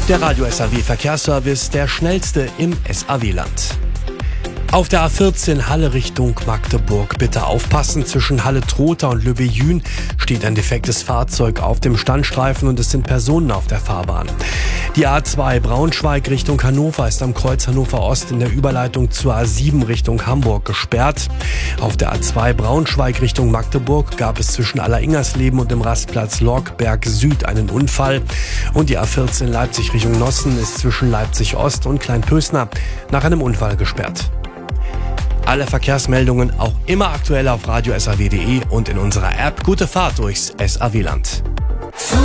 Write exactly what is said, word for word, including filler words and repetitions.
Der Radio S A W Verkehrsservice, der schnellste im S A W-Land. Auf der A vierzehn Halle Richtung Magdeburg bitte aufpassen. Zwischen Halle-Trotha und Löbejün steht ein defektes Fahrzeug auf dem Standstreifen und es sind Personen auf der Fahrbahn. Die A zwei Braunschweig Richtung Hannover ist am Kreuz Hannover Ost in der Überleitung zur A sieben Richtung Hamburg gesperrt. Auf der A zwei Braunschweig Richtung Magdeburg gab es zwischen Alleringers-Leben und dem Rastplatz Lorkberg Süd einen Unfall. Und die A vierzehn Leipzig Richtung Nossen ist zwischen Leipzig Ost und Kleinpösner nach einem Unfall gesperrt. Alle Verkehrsmeldungen auch immer aktuell auf radio s a w punkt d e und in unserer App. Gute Fahrt durchs S A W-Land.